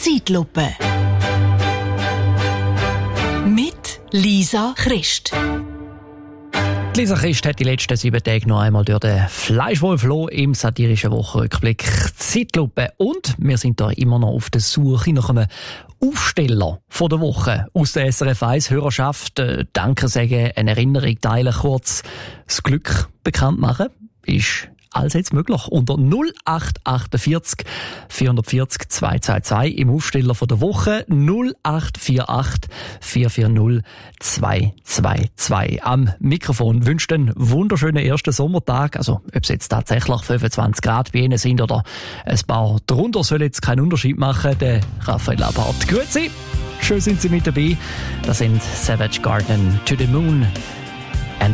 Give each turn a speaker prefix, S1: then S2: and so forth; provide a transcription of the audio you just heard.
S1: Zeitlupe. Mit Lisa Christ.
S2: Lisa Christ hat die letzten 7 Tage noch einmal durch den Fleischwolf im satirischen Wochenrückblick Zeitlupe. Und wir sind da immer noch auf der Suche nach einem Aufsteller von der Woche aus der SRF 1 Hörerschaft. Danke sagen, eine Erinnerung teilen, kurz das Glück bekannt machen. Ist alles jetzt möglich. Unter 0848 440 222 im Aufsteller von der Woche 0848 440 222. Am Mikrofon wünscht einen wunderschönen ersten Sommertag. Also, ob es jetzt tatsächlich 25 Grad bei Ihnen sind oder ein paar drunter, soll jetzt keinen Unterschied machen. Der Raphael Abart. Grüezi. Schön sind Sie mit dabei. Das sind Savage Garden to the Moon.